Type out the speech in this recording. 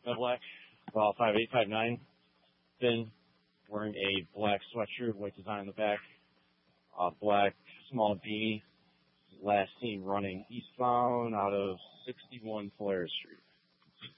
Med black, about 5'8", 5'9", thin, wearing a black sweatshirt, white design on the back, black small beanie. Last seen running eastbound out of 61 Polaris Street.